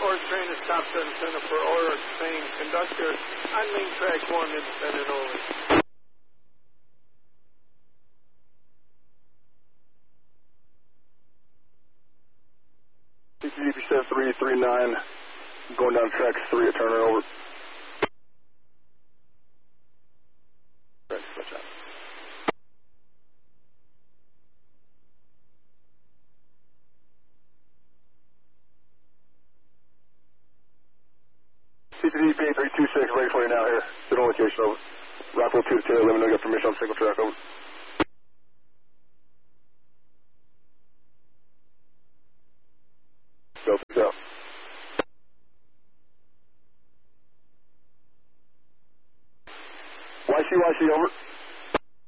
Ore train is stopped in center for ore train conductor on main track 1 independent over. CTDP 7339, going down track 3 at Turner over. CTDP 326, ready for you now here. Good on location, over. Rockwell 2 to tail, let me know you got permission on single track, over. Go. YC, over.